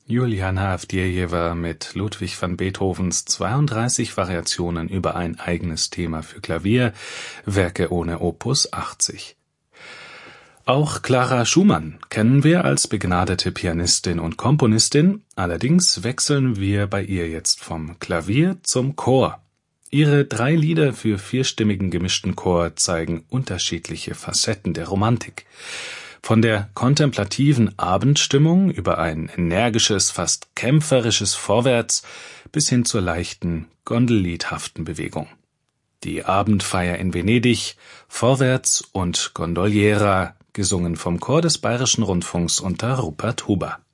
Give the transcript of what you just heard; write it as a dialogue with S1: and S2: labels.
S1: Juliana Avdjejewa mit Ludwig van Beethovens 32 Variationen über ein eigenes Thema für Klavier, Werke ohne Opus 80. Auch Clara Schumann kennen wir als begnadete Pianistin und Komponistin, allerdings wechseln wir bei ihr jetzt vom Klavier zum Chor. Ihre 3 Lieder für vierstimmigen gemischten Chor zeigen unterschiedliche Facetten der Romantik. Von der kontemplativen Abendstimmung über ein energisches, fast kämpferisches Vorwärts bis hin zur leichten, gondelliedhaften Bewegung. Die Abendfeier in Venedig, Vorwärts und Gondoliera, gesungen vom Chor des Bayerischen Rundfunks unter Rupert Huber.